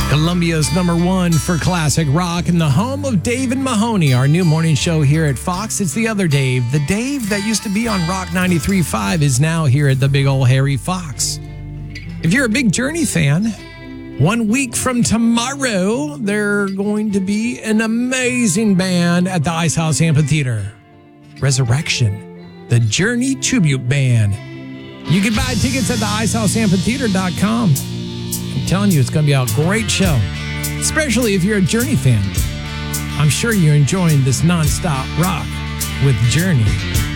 Columbia's number one for classic rock and the home of Dave and Mahoney, our new morning show here at Fox. It's the other Dave. The Dave that used to be on Rock 93.5 is now here at the big old hairy Fox. If you're a big Journey fan, 1 week from tomorrow, they're going to be an amazing band at the Ice House Amphitheater. Resurrection, the Journey Tribute Band. You can buy tickets at the icehouseamphitheater.com. I'm telling you, it's going to be a great show, especially if you're a Journey fan. I'm sure you're enjoying this nonstop rock with Journey.